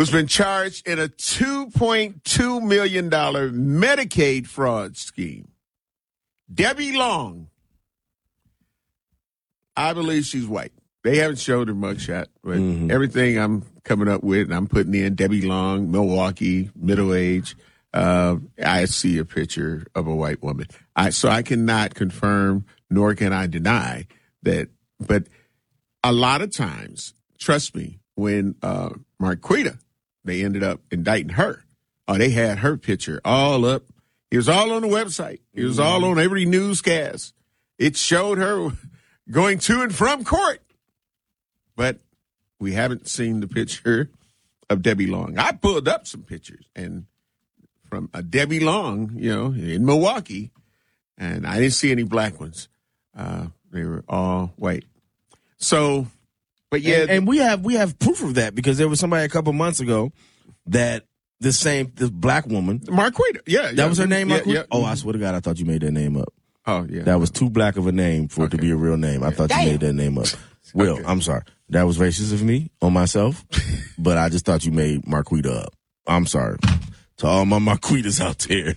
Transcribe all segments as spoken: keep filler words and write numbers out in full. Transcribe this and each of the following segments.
who's been charged in a two point two million dollars Medicaid fraud scheme. Debbie Long. I believe she's white. They haven't showed her mugshot, but mm-hmm. everything I'm coming up with, and I'm putting in Debbie Long, Milwaukee, middle age. Uh, I see a picture of a white woman. I, so I cannot confirm, nor can I deny that. But a lot of times, trust me, when uh, Marquita, they ended up indicting her. Oh, they had her picture all up. It was all on the website. It was all on every newscast. It showed her going to and from court. But we haven't seen the picture of Debbie Long. I pulled up some pictures and from a Debbie Long, you know, in Milwaukee, and I didn't see any black ones. Uh, they were all white. So, but yeah. And, and we have we have proof of that because there was somebody a couple months ago that the same, this black woman. Marquita, yeah. That yeah. was her name, Marquita? Yeah, yeah. Oh, I swear to God, I thought you made that name up. Oh, yeah. That was too black of a name for okay. it to be a real name. I thought Damn. you made that name up. Will, okay. I'm sorry. That was racist of me on myself, but I just thought you made Marquita up. I'm sorry. To all my Marquitas out there,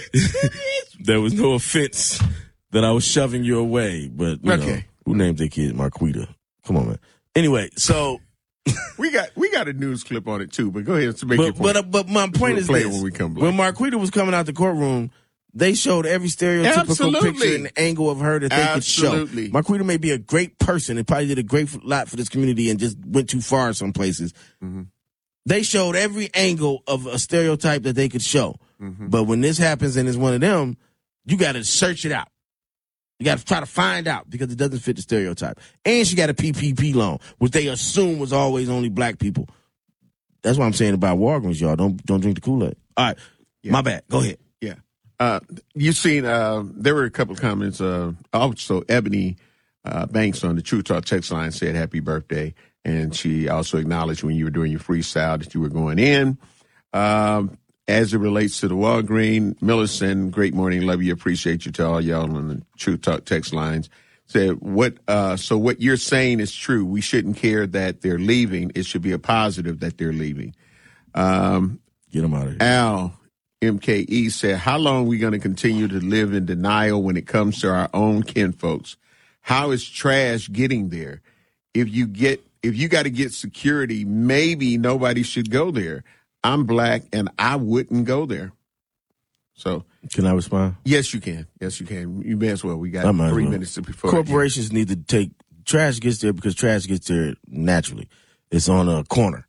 there was no offense that I was shoving your way, but you okay. know, who named their kid Marquita? Come on, man. Anyway, so we got we got a news clip on it too, but go ahead to make but, your point. But uh, but my point we'll is play this: it when we come back. when Marquita was coming out the courtroom, they showed every stereotypical Absolutely. picture and angle of her that they Absolutely. could show. Marquita may be a great person and probably did a great lot for this community and just went too far in some places. Mm-hmm. They showed every angle of a stereotype that they could show. Mm-hmm. But when this happens and it's one of them, you got to search it out. You got to try to find out because it doesn't fit the stereotype. And she got a P P P loan, which they assume was always only black people. That's what I'm saying about Walgreens, y'all. Don't don't drink the Kool-Aid. All right. Yeah. My bad. Go ahead. Yeah. Uh, you seen, uh, there were a couple of comments. Uh, also, Ebony uh, Banks on the True Talk text line said happy birthday. And she also acknowledged when you were doing your freestyle that you were going in. Um, as it relates to the Walgreen, Millicent, great morning, love you, appreciate you to all y'all on the True Talk text lines. Said, what, uh, so what you're saying is true. We shouldn't care that they're leaving. It should be a positive that they're leaving. Um, Get them out of here. Al, M K E said, how long are we going to continue to live in denial when it comes to our own kinfolks? How is trash getting there? If you get, if you got to get security, maybe nobody should go there. I'm black and I wouldn't go there. So can I respond? Yes, you can. Yes, you can. You may as well. We got three well. minutes before. Corporations need to take trash gets there because trash gets there naturally. It's on a corner.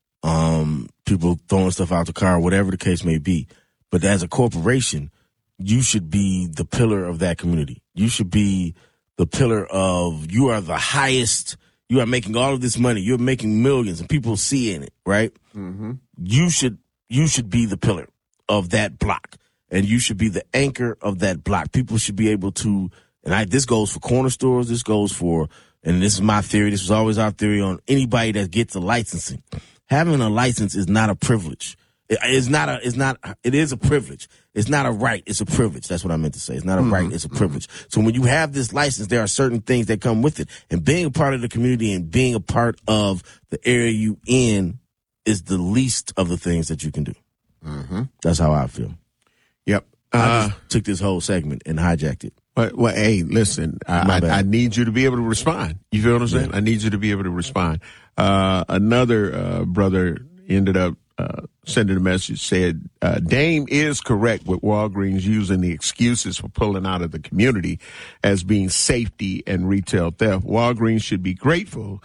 Um, people throwing stuff out the car, whatever the case may be. But as a corporation, you should be the pillar of that community. You should be the pillar of, you are the highest, you are making all of this money, you're making millions and people seeing it, right? Mm-hmm. You should, you should be the pillar of that block and you should be the anchor of that block. People should be able to, and I, this goes for corner stores, this goes for, and this is my theory, this was always our theory on anybody that gets a licensing. Having a license is not a privilege. It's not a, it's not, it is a privilege. It's not a right. It's a privilege. That's what I meant to say. It's not a mm-hmm. right. It's a privilege. So when you have this license, there are certain things that come with it. And being a part of the community and being a part of the area you in is the least of the things that you can do. Mm-hmm. That's how I feel. Yep. I uh, just took this whole segment and hijacked it. But, well, hey, listen, I, I, I need you to be able to respond. You feel what I'm saying? Yeah. I need you to be able to respond. Uh, another, uh, brother ended up, uh, sending a message, said, uh, Dame is correct with Walgreens using the excuses for pulling out of the community as being safety and retail theft. Walgreens should be grateful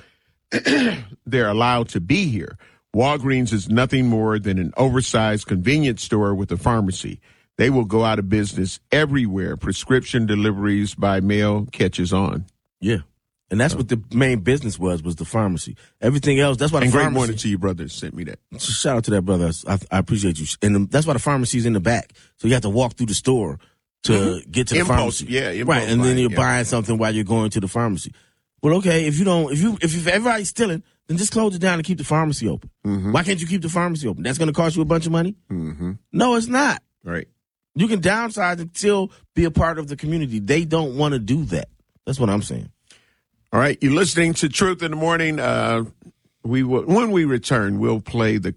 they're allowed to be here. Walgreens is nothing more than an oversized convenience store with a pharmacy. They will go out of business everywhere. Prescription deliveries by mail catches on. Yeah. And that's what the main business was, was the pharmacy. Everything else, that's why the and pharmacy. And great morning to you, brother. Sent me that. So shout out to that, brother. I, I appreciate you. And that's why the pharmacy's in the back. So you have to walk through the store to mm-hmm. get to the impulse, pharmacy. Yeah, impulse right. And then you're yeah. buying something while you're going to the pharmacy. Well, okay, if you don't, if you, if, if everybody's stealing, then just close it down and keep the pharmacy open. Mm-hmm. Why can't you keep the pharmacy open? That's going to cost you a bunch of money? Mm-hmm. No, it's not. Right. You can downsize and still be a part of the community. They don't want to do that. That's what I'm saying. All right, you're listening to Truth in the Morning. Uh, we will, when we return, we'll play the